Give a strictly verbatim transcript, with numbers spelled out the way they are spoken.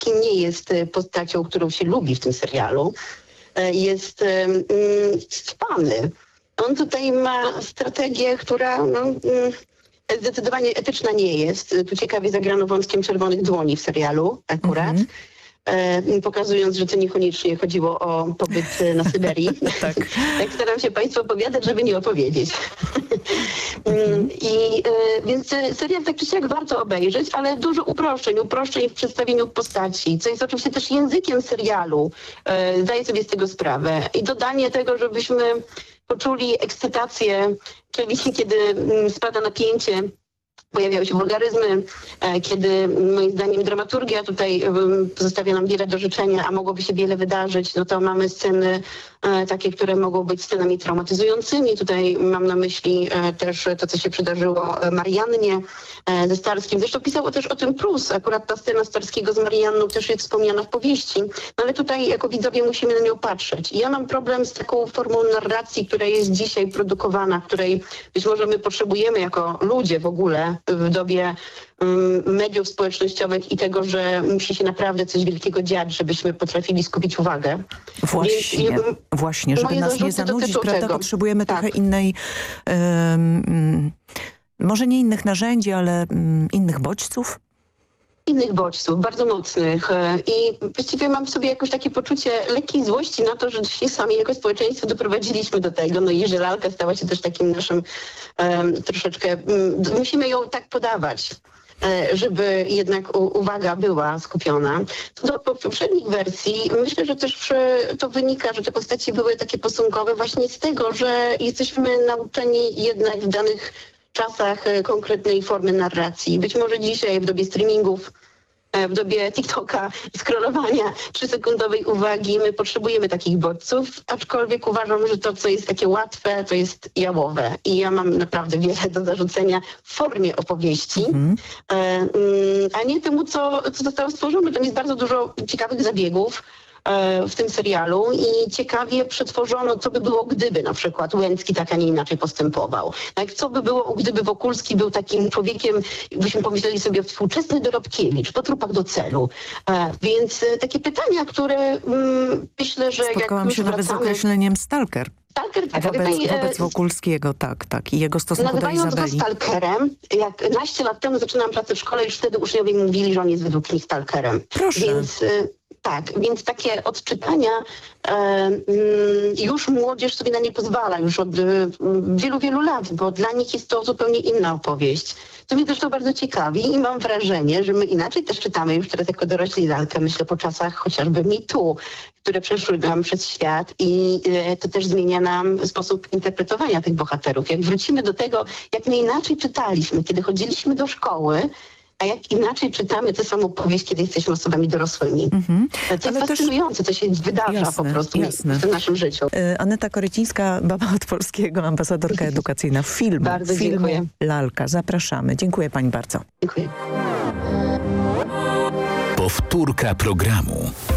kim nie jest e, postacią, którą się lubi w tym serialu, e, jest e, mm, spany. On tutaj ma strategię, która no, mm, zdecydowanie etyczna nie jest. Tu ciekawie zagrano wątkiem czerwonych dłoni w serialu akurat. Mm-hmm. E, pokazując, że to niekoniecznie chodziło o pobyt na Syberii. tak. tak staram się Państwu opowiadać, żeby nie opowiedzieć. mm, I e, więc serial tak czy siak warto obejrzeć, ale dużo uproszczeń, uproszczeń w przedstawieniu postaci, co jest oczywiście też językiem serialu. E, zdaję sobie z tego sprawę. I dodanie tego, żebyśmy poczuli ekscytację, czyli kiedy mm, spada napięcie, pojawiały się wulgaryzmy, kiedy moim zdaniem dramaturgia tutaj pozostawia nam wiele do życzenia, a mogłoby się wiele wydarzyć, no to mamy sceny takie, które mogą być scenami traumatyzującymi. Tutaj mam na myśli też to, co się przydarzyło Mariannie ze Starskim. Zresztą pisało też o tym Prus. Akurat ta scena Starskiego z Marianną też jest wspomniana w powieści. No ale tutaj jako widzowie musimy na nią patrzeć. I ja mam problem z taką formą narracji, która jest dzisiaj produkowana, której być może my potrzebujemy jako ludzie w ogóle w dobie um, mediów społecznościowych i tego, że musi się naprawdę coś wielkiego dziać, żebyśmy potrafili skupić uwagę. Właśnie, Więc, właśnie żeby nas nie zanudzić, prawda? Tego. Potrzebujemy tak. trochę innej, um, może nie innych narzędzi, ale um, innych bodźców. Innych bodźców, bardzo mocnych. I właściwie mam w sobie jakoś takie poczucie lekkiej złości na to, że się sami jako społeczeństwo doprowadziliśmy do tego. No i że lalka stała się też takim naszym um, troszeczkę... Um, musimy ją tak podawać, żeby jednak u, uwaga była skupiona. Co do poprzednich wersji, myślę, że też to wynika, że te postaci były takie posągowe właśnie z tego, że jesteśmy nauczeni jednak w danych czasach konkretnej formy narracji. Być może dzisiaj w dobie streamingów, w dobie TikToka, scrollowania trzysekundowej uwagi, my potrzebujemy takich bodźców, aczkolwiek uważam, że to, co jest takie łatwe, to jest jałowe. I ja mam naprawdę wiele do zarzucenia w formie opowieści, mm. a nie temu, co, co zostało stworzone. Tam jest bardzo dużo ciekawych zabiegów w tym serialu i ciekawie przetworzono, co by było, gdyby na przykład Łęcki tak, a nie inaczej postępował. Tak, co by było, gdyby Wokulski był takim człowiekiem, jakbyśmy pomyśleli sobie, współczesny Dorobkiewicz, po trupach do celu. E, więc e, takie pytania, które mm, myślę, że Spotkałam jak się nawet wracamy... z określeniem stalker. Stalker, tak. Wobec, Tutaj, wobec Wokulskiego, tak, tak. I jego stosunku do nazywając Izabeli. go stalkerem, jak naście lat temu zaczynałam pracę w szkole, już wtedy uczniowie mi mówili, że on jest według nich stalkerem. Proszę. Więc... E, Tak, więc takie odczytania e, mm, już młodzież sobie na nie pozwala, już od y, wielu, wielu lat, bo dla nich jest to zupełnie inna opowieść. To mnie też to bardzo ciekawi i mam wrażenie, że my inaczej też czytamy już teraz jako dorośli lalkę, myślę po czasach chociażby Me Too, które przeszły nam przez świat i e, to też zmienia nam sposób interpretowania tych bohaterów. Jak wrócimy do tego, jak my inaczej czytaliśmy, kiedy chodziliśmy do szkoły, a jak inaczej czytamy tę samą powieść, kiedy jesteśmy osobami dorosłymi. Mm-hmm. To jest fascynujące, to się wydarza jasne, po prostu jasne. w naszym życiu. Aneta Korycińska, baba od polskiego, ambasadorka edukacyjna w filmu. Bardzo filmu dziękuję. Lalka. Zapraszamy. Dziękuję pani bardzo. Dziękuję. Powtórka programu.